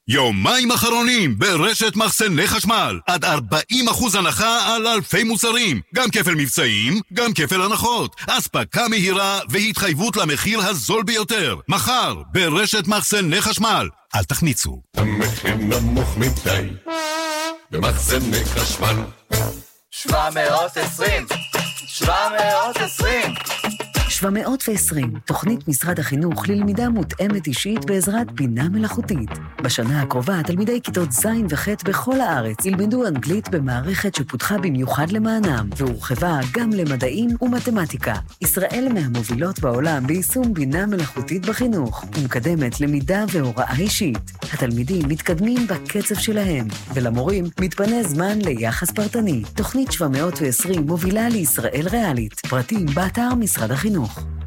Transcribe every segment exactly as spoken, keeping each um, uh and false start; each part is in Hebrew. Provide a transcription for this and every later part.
יומיים אחרונים ברשת מחסני חשמל. עד ארבעים אחוז הנחה על אלפי מוצרים. גם כפל מבצעים, גם כפל הנחות. אספקה מהירה והתחייבות למחיר הזול ביותר. מחר ברשת מחסני חשמל. אל תחמיצו. המחיר נמוך מדי במחסני חשמל. שבע מאות ועשרים שבע מאות ועשרים שבע מאות ועשרים, תוכנית משרד החינוך ללמידה מותאמת אישית בעזרת בינה מלאכותית. בשנה הקרובה, תלמידי כיתות ז' וח' בכל הארץ ילמדו אנגלית במערכת שפותחה במיוחד למענם, והורחבה גם למדעים ומתמטיקה. ישראל מהמובילות בעולם ביישום בינה מלאכותית בחינוך, ומקדמת למידה והוראה אישית. התלמידים מתקדמים בקצב שלהם, ולמורים מתפנה זמן ליחס פרטני. תוכנית שבע מאות ועשרים מובילה לישראל ריאלית. פרטים באתר משרד החינוך.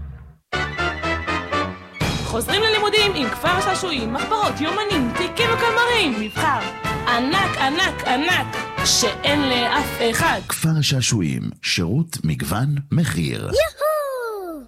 חוזרים ללימודים עם כפר השעשועים, מחברות, יומנים, תיקים וקלמרים, מבחר ענק ענק ענק שאין לאף אחד. כפר השעשועים, שירות, מגוון, מחיר. יהו!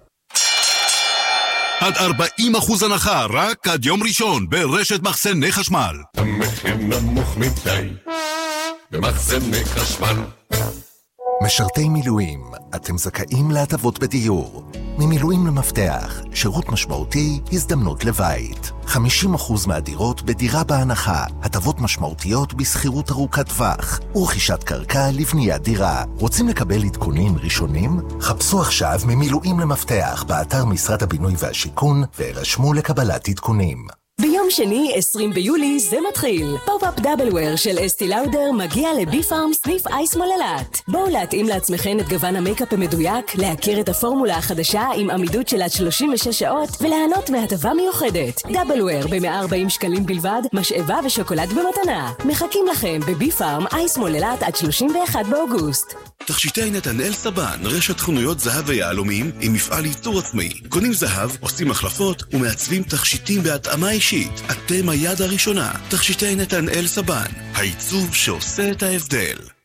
עד ארבעים אחוז הנחה רק עד יום ראשון ברשת מחסני חשמל. המחיר נמוך מדי במחסני חשמל. משרתי מילואים, אתם זכאים להטבות בדיור. ממילואים למפתח, שירות משמעותי, הזדמנות לבית. חמישים אחוז מהדירות בדירה בהנחה, הטבות משמעותיות בסחירות ארוכת טווח, ורכישת קרקע לבניית דירה. רוצים לקבל עדכונים ראשונים? חפשו עכשיו ממילואים למפתח באתר משרד הבינוי והשיכון, והירשמו לקבלת עדכונים. ביום שני, עשרים ביולי, זה מתחיל. פופ-אפ דאבלוור של אסתי לאודר מגיע לבי פארם סניף אייס מוללת. בואו להתאים לעצמכם את גוון המייקאפ המדויק, להכיר את הפורמולה החדשה עם עמידות של עד שלושים ושש שעות, ולהנות מהטבה מיוחדת. דאבלוור ב-מאה וארבעים שקלים בלבד, משאבה ושוקולד במתנה. מחכים לכם בבי פארם אייס מוללת עד שלושים ואחד באוגוסט. תכשיטי נתנאל סבן, רשת חנויות זהב ויהלומים עם מפעל ייצור עצמי. קונים זהב, עושים מחלפות ומעצבים תכשיטים בהתאמה אישית. אתם היד הראשונה. תכשיטי נתנאל סבן, העיצוב שעושה את ההבדל.